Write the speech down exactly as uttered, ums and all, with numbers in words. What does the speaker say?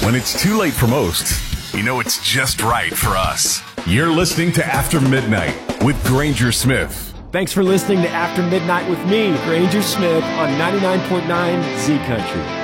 When it's too late for most, you know it's just right for us. You're listening to After Midnight with Granger Smith. Thanks for listening to After Midnight with me, Granger Smith, on ninety-nine point nine Z Country.